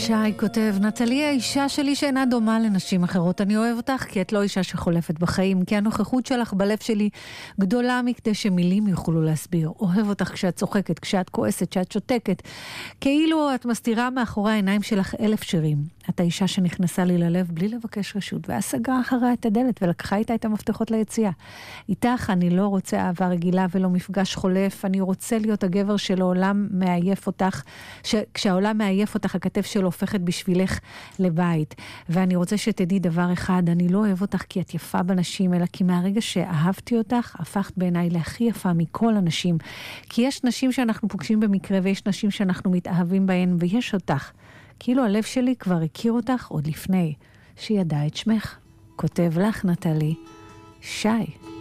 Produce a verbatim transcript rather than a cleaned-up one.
שי כותב, נטלי, האישה שלי שאינה דומה לנשים אחרות. אני אוהב אותך כי את לא אישה שחולפת בחיים, כי הנוכחות שלך בלב שלי גדולה מכדי שמילים יוכלו להסביר. אוהב אותך כשאת צוחקת, כשאת כועסת, כשאת שותקת. כאילו את מסתירה מאחורי העיניים שלך אלף שירים. את האישה שנכנסה לי ללב בלי לבקש רשות, והסגרה אחריה את הדלת ולקחה איתה את המפתחות ליציאה. איתך אני לא רוצה אהבה רגילה ולא מפגש חולף, אני רוצה להיות הגבר שלעולם מעייף אותך, ש... כשהעולם מעייף אותך, הכתף שלו הופכת בשבילך לבית. ואני רוצה שתדעי דבר אחד, אני לא אוהב אותך כי את יפה בנשים, אלא כי מהרגע שאהבתי אותך, הפכת בעיניי להכי יפה מכל הנשים. כי יש נשים שאנחנו פוגשים במקרה, ויש נשים שאנחנו מתאהבים בהן, ויש אותך. כאילו הלב שלי כבר הכיר אותך עוד לפני שידע את שמך. כותב לך נטלי, שי.